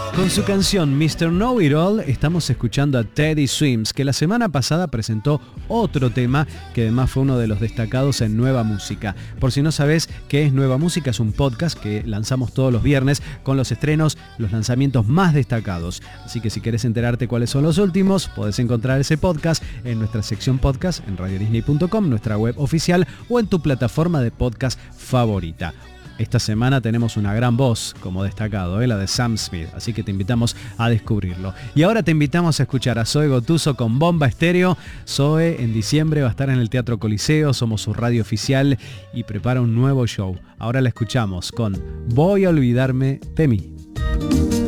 Con su canción Mr. Know It All estamos escuchando a Teddy Swims, que la semana pasada presentó otro tema que además fue uno de los destacados en Nueva Música. Por si no sabés qué es Nueva Música, es un podcast que lanzamos todos los viernes con los estrenos, los lanzamientos más destacados. Así que si querés enterarte cuáles son los últimos, podés encontrar ese podcast en nuestra sección podcast en radiodisney.com, nuestra web oficial o en tu plataforma de podcast favorita. Esta semana tenemos una gran voz como destacado, la de Sam Smith, así que te invitamos a descubrirlo. Y ahora te invitamos a escuchar a Zoe Gotuso con Bomba Estéreo. Zoe en diciembre va a estar en el Teatro Coliseo, somos su radio oficial y prepara un nuevo show. Ahora la escuchamos con Voy a olvidarme de mí.